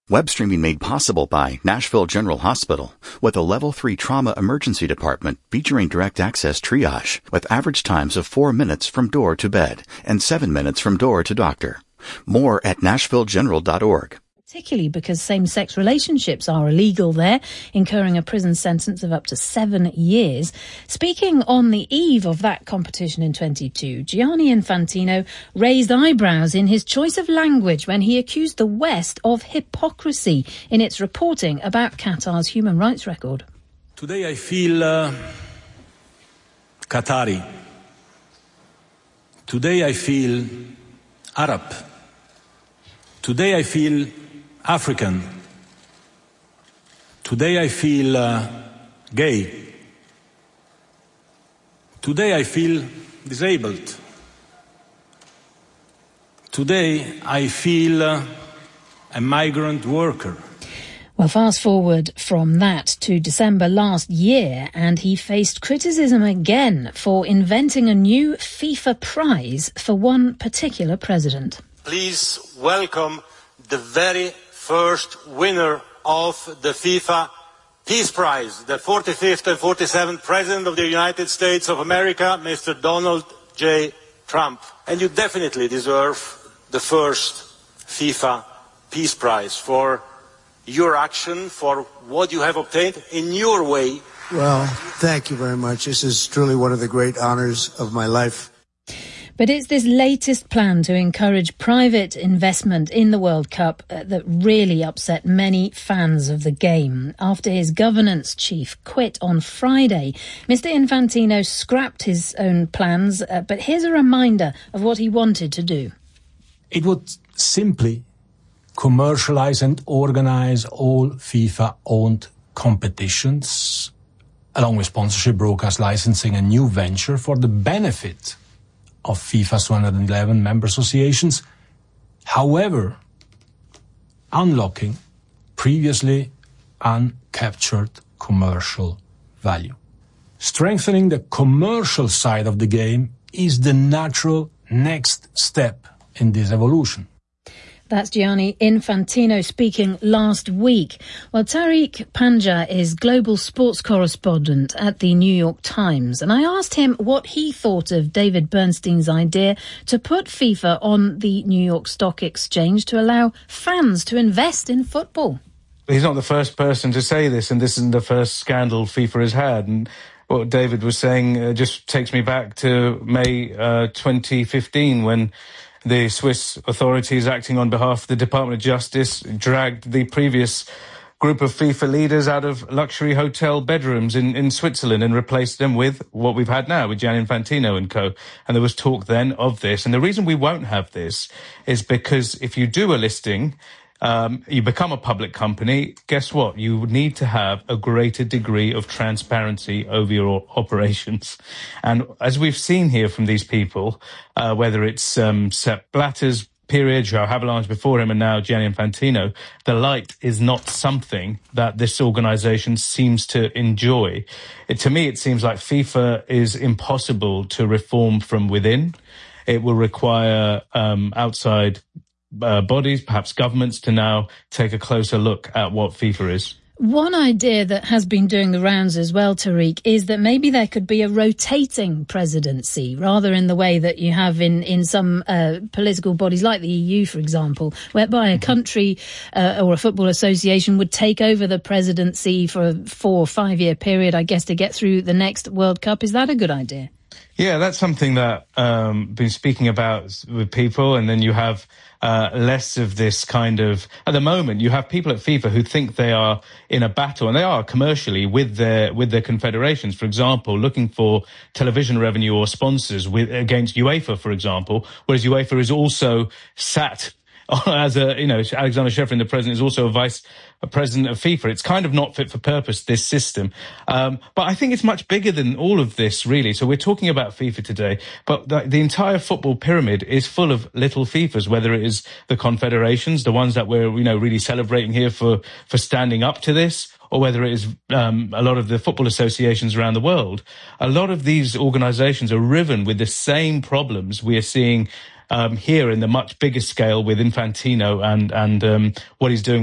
Web streaming made possible by Nashville General Hospital with a Level 3 trauma emergency department featuring direct access triage with average times of 4 minutes from door to bed and 7 minutes from door to doctor. More at nashvillegeneral.org. Particularly because same-sex relationships are illegal there, incurring a prison sentence of up to 7 years. Speaking on the eve of that competition in 22, Gianni Infantino raised eyebrows in his choice of language when he accused the West of hypocrisy in its reporting about Qatar's human rights record. Today I feel Qatari. Today I feel Arab. Today I feel African. Today I feel gay. Today I feel disabled. Today I feel a migrant worker. Well, fast forward from that to December last year, and he faced criticism again for inventing a new FIFA prize for one particular president. Please welcome the very first winner of the FIFA Peace Prize, the 45th and 47th President of the United States of America, Mr. Donald J. Trump. And you definitely deserve the first FIFA Peace Prize for your action, for what you have obtained in your way. Well, thank you very much. This is truly one of the great honors of my life. But it's this latest plan to encourage private investment in the World Cup that really upset many fans of the game. After his governance chief quit on Friday, Mr. Infantino scrapped his own plans, but here's a reminder of what he wanted to do. It would simply commercialize and organize all FIFA-owned competitions, along with sponsorship, broadcast licensing, a new venture for the benefit of FIFA's 211 member associations, however, unlocking previously uncaptured commercial value. Strengthening the commercial side of the game is the natural next step in this evolution. That's Gianni Infantino speaking last week. Well, Tariq Panja is global sports correspondent at the New York Times, and I asked him what he thought of David Bernstein's idea to put FIFA on the New York Stock Exchange to allow fans to invest in football. He's not the first person to say this, and this isn't the first scandal FIFA has had. And what David was saying just takes me back to May 2015 when the Swiss authorities, acting on behalf of the Department of Justice, dragged the previous group of FIFA leaders out of luxury hotel bedrooms in Switzerland and replaced them with what we've had now, with Gianni Infantino and co. And there was talk then of this. And the reason we won't have this is because if you do a listing, you become a public company, guess what? You need to have a greater degree of transparency over your operations. And as we've seen here from these people, whether it's Sepp Blatter's period, João Havelange before him, and now Gianni Infantino, the light is not something that this organisation seems to enjoy. To me, it seems like FIFA is impossible to reform from within. It will require outside bodies, perhaps governments, to now take a closer look at what FIFA is. One idea that has been doing the rounds as well, Tariq, is that maybe there could be a rotating presidency, rather in the way that you have in some political bodies like the EU, for example, whereby a country or a football association would take over the presidency for a 4 or 5 year period, I guess, to get through the next World Cup. Is that a good idea? Yeah, that's something that been speaking about with people, and then you have less of this kind of, at the moment, you have people at FIFA who think they are in a battle, and they are commercially with their confederations, for example, looking for television revenue or sponsors against UEFA, for example, whereas UEFA is also sat as Alexander Shevrin, the president, is also a vice president of FIFA. It's kind of not fit for purpose, this system. But I think it's much bigger than all of this, really. So we're talking about FIFA today, but the entire football pyramid is full of little FIFAs, whether it is the confederations, the ones that we're, really celebrating here for standing up to this, or whether it is a lot of the football associations around the world. A lot of these organizations are riven with the same problems we are seeing here in the much bigger scale with Infantino and what he's doing